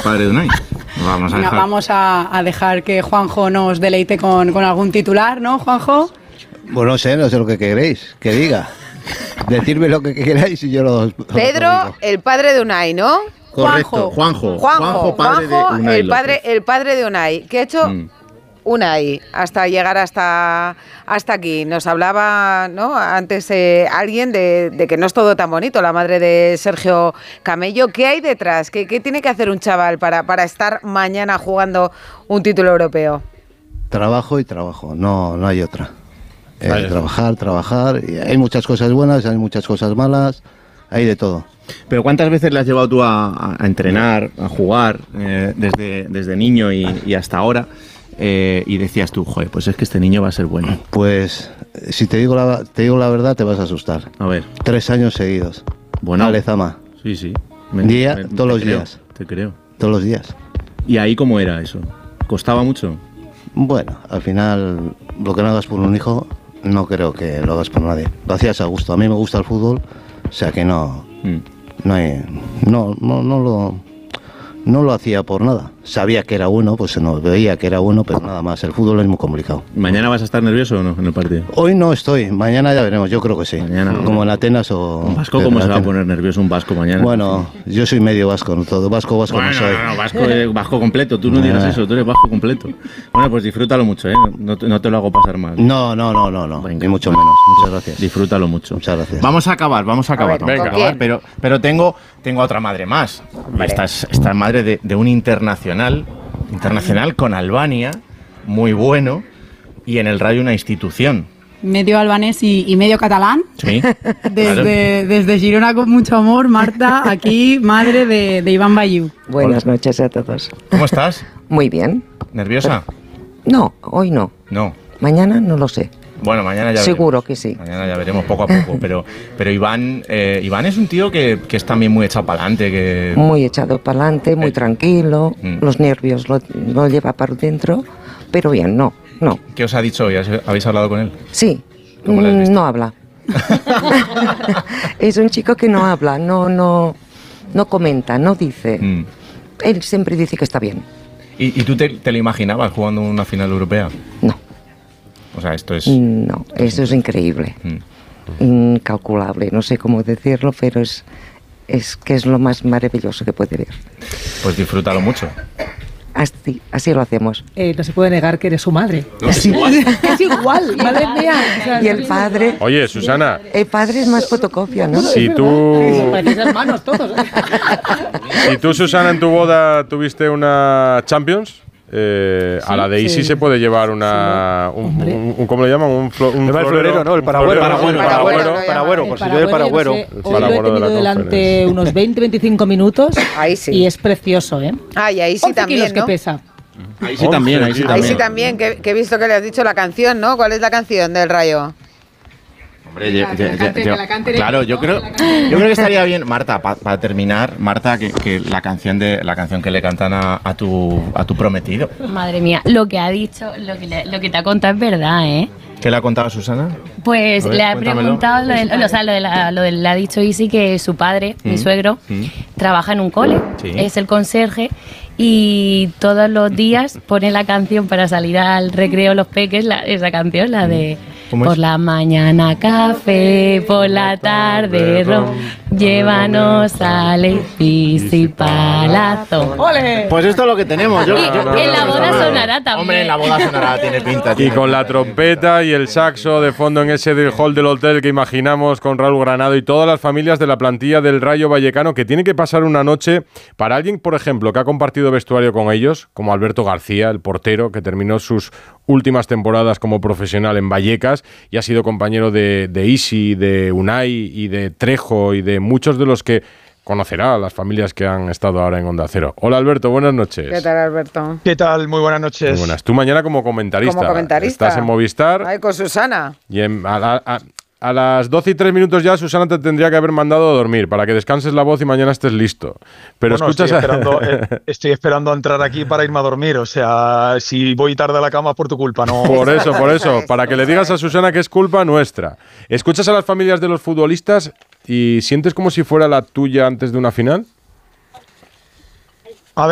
padre de Unai. Vamos a dejar que Juanjo nos deleite con algún titular, ¿no, Juanjo? Pues no sé lo que queréis que diga. Decidme lo que queráis y yo lo Pedro, digo. el padre de Unai, ¿no? Correcto, Juanjo, padre de Unai el padre de Unai. ¿Qué ha hecho Unai hasta llegar hasta aquí? Nos hablaba, ¿no?, antes alguien de que no es todo tan bonito, la madre de Sergio Camello. ¿Qué hay detrás? ¿Qué tiene que hacer un chaval para estar mañana jugando un título europeo? Trabajo y trabajo, no hay otra. Trabajar. Y hay muchas cosas buenas, hay muchas cosas malas, hay de todo. Pero ¿cuántas veces le has llevado tú a entrenar, a jugar, desde niño y hasta ahora? Y decías tú, joder, pues es que este niño va a ser bueno. Pues si te digo la verdad, te vas a asustar. A ver. 3 años seguidos. Bueno. Alezama. Sí. Todos los días. Te creo. Todos los días. ¿Y ahí cómo era eso? ¿Costaba mucho? Bueno, al final, lo que no hagas por un hijo, no creo que lo hagas por nadie. Lo hacías a gusto. A mí me gusta el fútbol, o sea que no lo hacía por nada. Sabía que era bueno, pues no veía que era bueno, pero nada más. El fútbol es muy complicado. ¿Mañana vas a estar nervioso o no en el partido? Hoy no estoy, mañana ya veremos, yo creo que sí. Mañana, como en Atenas o... ¿Un vasco cómo se va a poner nervioso un vasco mañana? Bueno, yo soy medio vasco, no todo. Vasco no soy. No, vasco completo. Tú no digas eso, tú eres vasco completo. Bueno, pues disfrútalo mucho, ¿eh? No te lo hago pasar mal. No. Ni mucho menos. Muchas gracias. Disfrútalo mucho. Muchas gracias. Vamos a acabar. Venga. Pero tengo otra madre más. Esta madre de un internacional con Albania, muy bueno, y en el Rayo una institución. Medio albanés y medio catalán. Sí. Desde Girona con mucho amor, Marta, aquí, madre de Iván Bayú. Buenas noches a todos. ¿Cómo estás? Muy bien. ¿Nerviosa? No, hoy no. No. Mañana no lo sé. Bueno, mañana ya Seguro veremos. Que sí. Mañana ya veremos poco a poco. Pero Iván es un tío que es también muy echado para adelante. Muy echado para adelante, muy tranquilo. Los nervios lo lleva para dentro. Pero bien, no. ¿Qué os ha dicho hoy? ¿Habéis hablado con él? Sí. ¿Cómo le has visto? No habla. Es un chico que no habla, no comenta, no dice. Él siempre dice que está bien. ¿Y tú te lo imaginabas jugando una final europea? No. O sea, esto es... No, eso es increíble. Incalculable, no sé cómo decirlo, pero es que es lo más maravilloso que puede ver. Pues disfrútalo mucho. Así lo hacemos. No se puede negar que eres su madre. No, es igual. Es igual, madre mía. O sea, y el padre... Oye, Susana... El padre es más fotocopia, ¿no? Si tú... Parecéis hermanos todos. Si tú, Susana, en tu boda tuviste una Champions... a la de Isi se puede llevar un ¿cómo le llaman? Un florero, ¿no? El paragüero. Paragüero, por si yo el paragüero. Hoy lo he tenido delante unos 20-25 minutos. Ahí sí. Y es precioso, ¿eh? Y ahí sí 11 también, kilos ¿no? que pesa. Ahí sí también. Ahí sí también, que he visto que le has dicho la canción, ¿no? ¿Cuál es la canción del Rayo? Hombre, claro, yo creo que estaría bien, Marta, para terminar, Marta, que la canción que le cantan a tu prometido. Madre mía, lo que ha dicho, lo que te ha contado es verdad, ¿eh? ¿Qué le ha contado Susana? Pues ver, le ha cuéntamelo. preguntado, le ha dicho Isi que su padre, mi suegro, trabaja en un cole, es el conserje, y todos los días pone la canción para salir al recreo los peques, esa canción, la de... Por la mañana café, por la tarde ron, llévanos al edificio Palazzo. ¡Ole! Pues esto es lo que tenemos. En la boda sonará también. Hombre, en la boda sonará, tiene pinta. Y con la trompeta y el saxo de fondo en ese del hall del hotel que imaginamos con Raúl Granado y todas las familias de la plantilla del Rayo Vallecano que tienen que pasar una noche para alguien, por ejemplo, que ha compartido vestuario con ellos, como Alberto García, el portero, que terminó sus últimas temporadas como profesional en Vallecas y ha sido compañero de Isi, de Unai y de Trejo y de muchos de los que conocerá a las familias que han estado ahora en Onda Cero. Hola Alberto, buenas noches. ¿Qué tal, Alberto? ¿Qué tal? Muy buenas noches. Muy buenas. Tú mañana como comentarista. Como comentarista. Estás en Movistar. Ay, con Susana. Y a las 12 y 3 minutos ya Susana te tendría que haber mandado a dormir para que descanses la voz y mañana estés listo. Pero bueno, escuchas... estoy esperando a entrar aquí para irme a dormir. O sea, si voy tarde a la cama es por tu culpa, ¿no? Por eso. Para que le digas a Susana que es culpa nuestra. ¿Escuchas a las familias de los futbolistas y sientes como si fuera la tuya antes de una final?